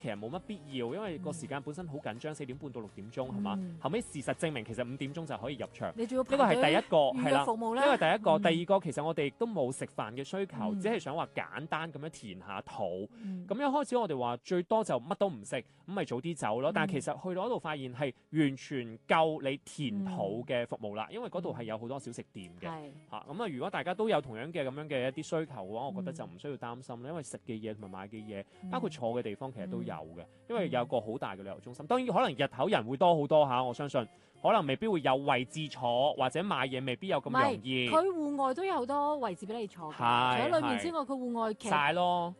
其實冇乜必要，因為個時間本身好緊張，4點半到6點鐘係嘛？後尾事實證明其實5點鐘就可以入場。 你仲要呢個係第一個係啦， 服務呢個係第一個。第二個其實我哋亦都冇食飯嘅需求，只係想話簡單咁樣填下肚。咁一開始我哋話最多就乜都唔食，咁咪早啲走咯。但係其實去到嗰度發現係完全夠你填肚嘅服務啦，因為嗰度係有好多小食店嘅嚇。咁啊，如果大家都有同樣嘅咁樣嘅一啲需求嘅話，我覺得就唔需要擔心啦，因為食嘅嘢同埋買嘅嘢，包括坐嘅地方其實都有嘅，因為有個好大嘅旅遊中心。當然可能日頭人會多好多嚇，我相信可能未必會有位置坐，或者買嘢未必有咁容易。 佢戶外都有好多位置俾你坐嘅，除咗裏面之外，佢戶外其實曬咯。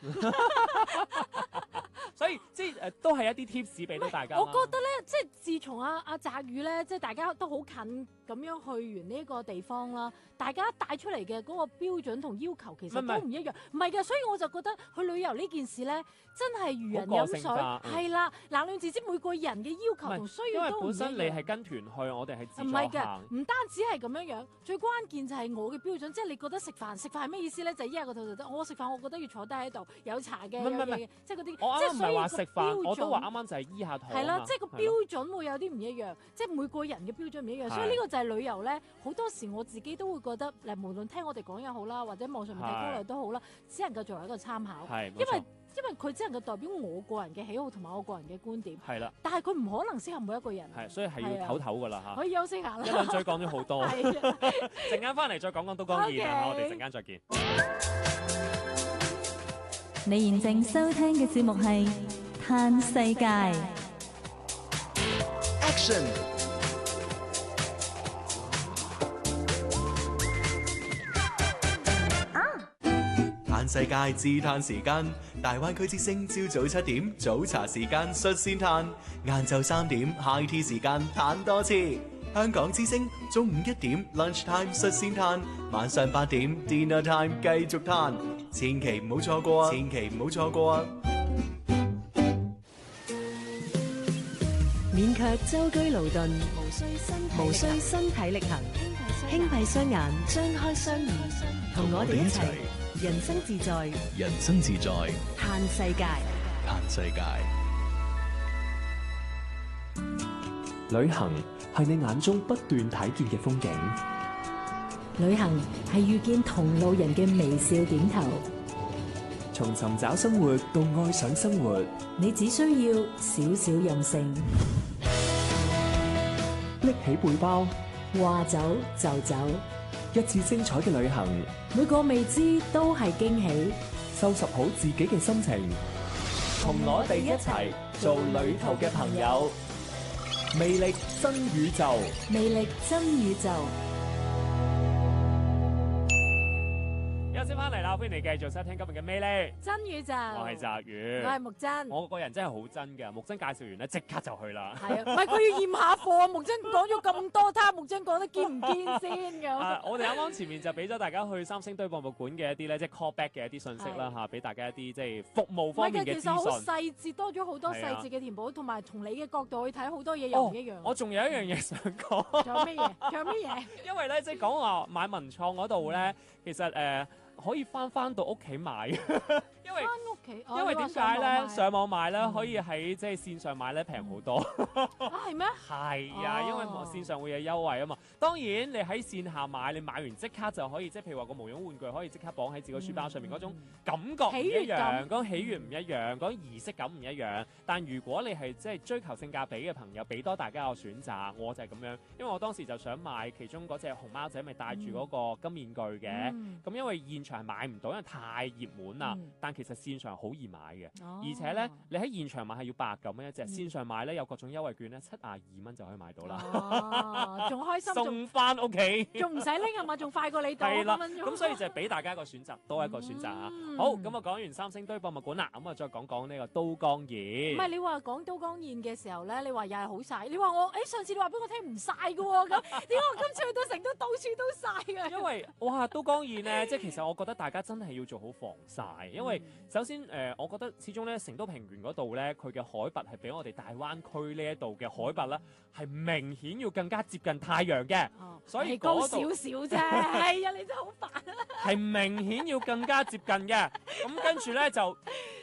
所以即係都係一啲 tips 俾到大家。 我覺得咧，即係自從阿澤宇咧，即係大家都好近咁樣去完呢個地方啦，大家帶出嚟嘅嗰個標準同要求其實都唔一樣。唔係嘅，所以我就覺得去旅遊呢件事咧，真係如人飲水。係啦，冷暖自知，每個人嘅要求同需要都唔一樣。因為本身你係跟團去，我哋係自助行。 唔係嘅，唔單止係咁樣樣，最關鍵就係我嘅標準，即係你覺得食飯係咩意思咧？就係依下個肚就得。我食飯，我覺得要坐低喺度，有茶嘅，有嘢嘅，即係嗰啲。 我啱唔係話食飯，我都話啱啱就係醫下肚。 係啦，即係個標準會有啲唔一樣，即係每個人嘅標準唔一樣，所以呢個就係旅遊咧。好多時我自己都會覺得，無論聽我哋講又好啦，或者網上面睇攻略都好啦，只能夠作為一個參考。因為佢只能夠代表我個人嘅喜好同埋我個人嘅觀點。 係啦， 但係佢唔可能適合每一個人。 係，所以係要唞唞㗎啦嚇。 可以休息下啦。 一輪嘴講咗好多。陣間翻嚟再講講都江堰啊！我哋陣間再見。 你現正收聽嘅節目係《嘆世界》。 Action！嘆世界自嘆時間，大灣區之聲朝早7點早茶時間率先嘆，晏晝3點 High Tea 時間嘆多次。香港之聲中午1點 Lunch Time 率先嘆，晚上8點 Dinner Time 繼續嘆，千祈唔好錯過啊！千祈唔好錯過啊！ 勉強舟車勞頓，無需身體力行，輕閉雙眼，張開雙耳，同我哋一齊人生自在， 人生自在， 嘆世界， 嘆世界。 旅行係你眼中不斷睇見嘅風景， 旅行係遇見同路人嘅微笑點頭。 從尋找生活到愛上生活， 你只需要少少任性， 拎起背包， 話走就走， 一次精彩嘅旅行， 每個未知都係驚喜。 收拾好自己嘅心情，同我哋一齊做旅途嘅朋友。魅力真宇宙， 魅力真宇宙。 休息翻嚟啦，歡迎你繼續收聽今日嘅魅力真宇宙。 我係澤宇， 我係木真。 我個人真係好真嘅，木真介紹完咧，即刻就去啦。 係啊，唔係佢要驗下貨啊！木真講咗咁多，睇下木真講得堅唔堅先咁。 我哋啱啱前面就俾咗大家去三星堆博物館嘅一啲咧，即係 call back 嘅一啲信息啦嚇，俾大家一啲即係服務方面嘅資訊。 其實好細節，多咗好多細節嘅填補，同埋從你嘅角度去睇好多嘢又唔一樣。 我仲有一樣嘢想講。 仲有咩嘢？仲有咩嘢？ 因為咧，即係講話買文創嗰度咧，其實可以翻到屋企買，因為翻屋企， 因為點解咧？上網買咧，可以喺即係線上買咧平好多。 係咩？ 係啊，因為線上會有優惠啊嘛。當然你喺線下買，你買完即刻就可以，即係譬如話個無用玩具可以即刻綁喺自己個書包上面嗰種感覺唔一樣，嗰種喜悅唔一樣，嗰種儀式感唔一樣。但如果你係即係追求性價比嘅朋友，俾多大家個選擇，我就係咁樣。因為我當時就想買其中嗰隻熊貓仔，咪戴住嗰個金面具嘅。咁因為現場係買唔到，因為太熱門啦。但其實線上好易買嘅，而且咧你喺現場買係要89蚊一隻，線上買咧有各種優惠券咧，72蚊就可以買到啦。 仲開心， 送翻屋企， 仲唔使拎係嘛？仲快過你到。 係啦，咁所以就係俾大家一個選擇，多一個選擇啊。好，咁啊講完三星堆博物館啦，咁啊再講講呢個都江堰。 唔係你話講都江堰嘅時候咧，你話又係好晒，你話我上次你話俾我聽唔晒嘅喎，咁點解我今次去到成都到處都晒嘅？ 因為哇都江堰咧，即係其實我覺得大家真係要做好防曬，因為首先我覺得始終咧成都平原嗰度咧，佢嘅海拔係比我哋大灣區呢一度嘅海拔咧係明顯要更加接近太陽嘅，所以高少少啫。係啊，你真係好煩啊！ 係明顯要更加接近嘅，咁跟住咧就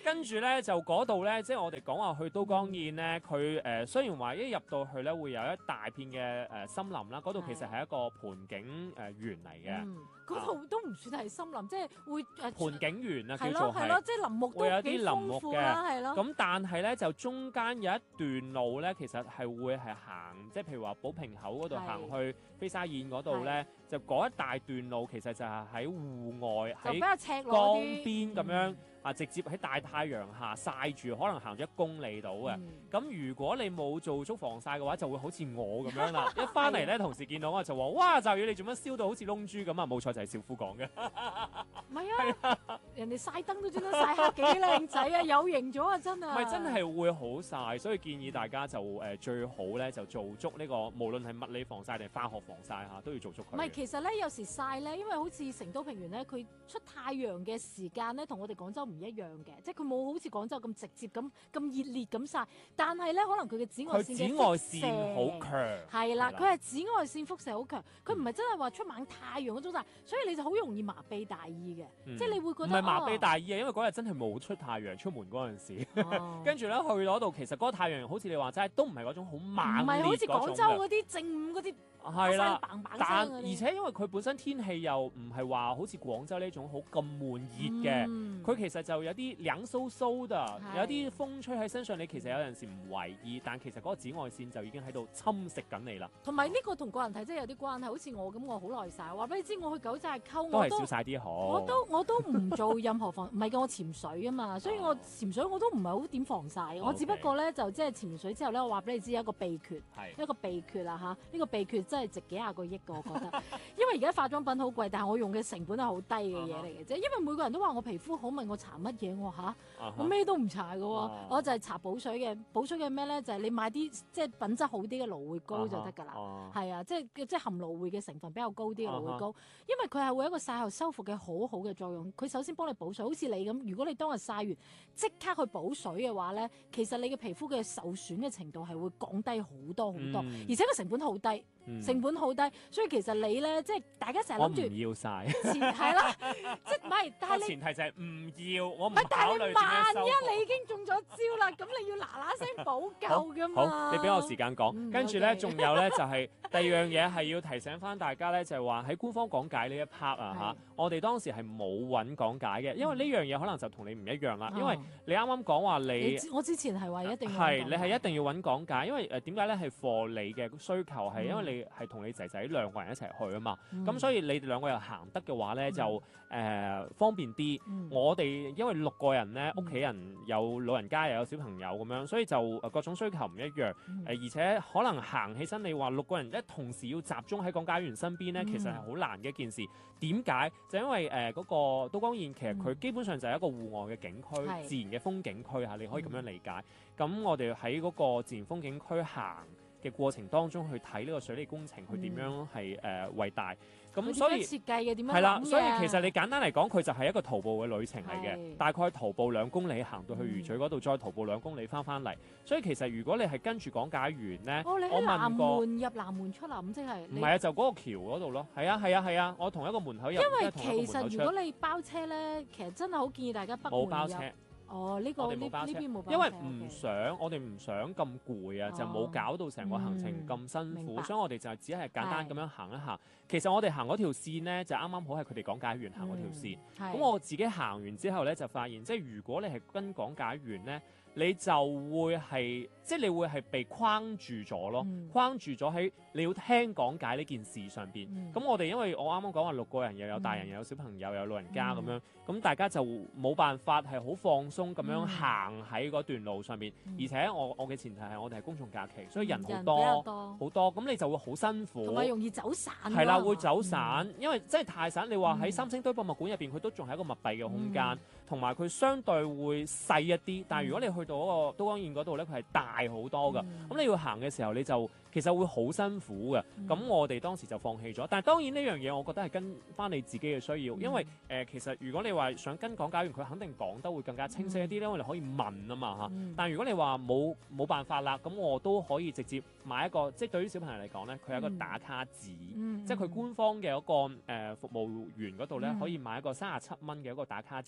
跟住咧就嗰度咧，即係我哋講話去都江堰咧，佢雖然話一入到去咧會有一大片嘅森林啦，嗰度其實係一個盆景園嚟嘅。 嗰度都唔算係森林，即係會盆景園啊，叫係做係。 咯，即係林木都會有啲幾豐林木嘅富啦，係咯。 咁但係咧就中間有一段路咧，其實係會係行，即係譬如話寶瓶口嗰度行去飛沙燕嗰度咧，就嗰一大段路其實就係喺戶外就比喺較赤裸江啲邊咁樣。直接喺大太陽下曬住，可能行咗1公里到嘅。咁如果你冇做足防曬嘅話，就會好似我咁樣啦。一翻嚟咧，同事見到我就話：哇！就要你做乜燒到好似窿豬咁啊？冇錯，就係小夫講嘅。 唔係啊，人哋曬燈都專登曬黑幾靚仔啊，有型咗啊，真係。 唔係真係會好曬，所以建議大家就最好咧就做足呢個，無論係物理防曬定係化學防曬嚇，都要做足佢。 唔係，其實咧有時曬咧，因為好似成都平原咧，佢出太陽嘅時間咧，同我哋廣州唔一樣嘅，即係佢冇好似廣州咁直接咁熱烈咁曬，但係咧可能佢嘅紫外線嘅輻射好強， 係啦，佢係紫外線輻射好強，佢唔係真係話出猛太陽嗰種曬，所以你就好容易麻痹大意嘅，即係你會覺得唔係麻痹大意啊，因為嗰日真係冇出太陽出門嗰陣時，跟住咧去嗰度，其實嗰個太陽好似你話齋，都唔係嗰種好猛烈嗰種嘅， 唔係好似廣州嗰啲正午嗰啲。 係啦，但而且因為佢本身天氣又唔係話好似廣州呢種好咁悶熱嘅，佢其實就有啲涼颼颼㗎，有啲風吹喺身上，你其實有陣時唔為意，但其實嗰個紫外線就已經喺度侵蝕緊你啦。 同埋呢個同個人體質有啲關係，好似我咁，我好耐曬，話俾你知，我去九寨溝都係少曬啲好。 我都唔做任何防，唔係嘅，我潛水啊嘛，所以我潛水我都唔係好點防曬，我只不過咧就即係潛完水之後咧，我話俾你知有一個秘訣，一個秘訣啦嚇，呢個秘訣真係值幾廿個億嘅，我覺得。因為而家化妝品好貴，但係我用嘅成本係好低嘅嘢嚟嘅啫。因為每個人都話我皮膚好，問我搽乜嘢，我話嚇，我咩都唔搽嘅喎，我就係搽補水嘅。補水嘅咩咧？就係你買啲即係品質好啲嘅蘆薈膏就得㗎啦。係啊，即係含蘆薈嘅成分比較高啲嘅蘆薈膏，因為佢係會有一個曬後修復嘅好好嘅作用。佢首先幫你補水，好似你咁，如果你當日曬完即刻去補水嘅話咧，其實你嘅皮膚嘅受損嘅程度係會降低好多好多，而且個成本好低。成本好低，所以其實你咧，即係大家成日諗住， 我唔要曬， 係啦，即係唔係？但係你前提就係唔要，我唔係，但係你萬一你已經中咗招啦，咁你要嗱嗱聲補救㗎嘛。 好，你俾我時間講，跟住咧仲有咧就係第二樣嘢係要提醒翻大家咧，就係話喺官方講解呢一 part 啊嚇，我哋當時係冇揾講解嘅，因為呢樣嘢可能就同你唔一樣啦，因為你啱啱講話我之前係話一定係你係一定要揾講解，因為點解咧係 for 你嘅需求係因為你係同你仔仔兩個人一齊去啊嘛，咁所以你哋兩個又行得嘅話咧就方便啲。我哋因為6個人咧，屋企人有老人家又有小朋友咁樣，所以就各種需求唔一樣。而且可能行起身，你話6個人一同時要集中喺講解員身邊咧，其實係好難嘅一件事。點解？就因為嗰個都江堰其實佢基本上就係一個戶外嘅景區，自然嘅風景區嚇，你可以咁樣理解。咁我哋喺嗰個自然風景區行嘅過程當中去睇呢個水利工程，佢點樣係偉大。咁所以設計嘅點樣係啦，所以其實你簡單嚟講，佢就係一個徒步嘅旅程嚟嘅， 係大概徒步2公里行到去魚嘴嗰度，再徒步2公里翻嚟。所以其實如果你係跟住講解員咧， 你喺南門入南門出啦，咁即係唔係啊？就嗰個橋嗰度咯。係啊，我同一個門口入， 因為其實如果你包車咧，其實真係好建議大家北門入。 冇包車。 哦，呢邊冇包車， 因為我哋唔想咁攰啊，就冇搞到成個行程咁辛苦，所以我哋就只係簡單咁樣行一行。其實我哋行嗰條線咧，就啱啱好係佢哋講解員行嗰條線。咁我自己行完之後咧，就發現即係如果你係跟講解員咧，你就會係即係你會係被框住咗咯，框住咗喺你要聽講解呢件事上邊。咁我哋因為我啱啱講話6個人，又有大人又有小朋友又有老人家咁樣，咁大家就冇辦法係好放鬆咁樣行喺嗰段路上邊。而且我嘅前提係我哋係公眾假期，所以人好多好多，咁你就會好辛苦， 同埋容易走散。 係啦，會走散，因為真係太散。你話喺三星堆博物館入邊，佢都仲係一個密閉嘅空間，同埋佢相對會細一啲。但係如果你去到嗰個都江堰嗰度咧，佢係大好多㗎。咁你要行嘅時候，你就其實會好辛苦嘅。咁我哋當時就放棄咗。但係當然呢樣嘢，我覺得係跟翻你自己嘅需要，因為其實如果你話想跟講解員，佢肯定講得會更加清晰一啲咧，因為你可以問啊嘛嚇。但係如果你話冇辦法啦，咁我都可以直接買一個，即係對於小朋友嚟講咧，佢係一個打卡紙，即係佢官方嘅嗰個服務員嗰度咧，可以買一個37蚊嘅一個打卡紙。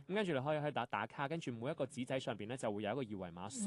跟住你可以去打卡，跟住每一個紙仔上邊咧就會有一個二維碼掃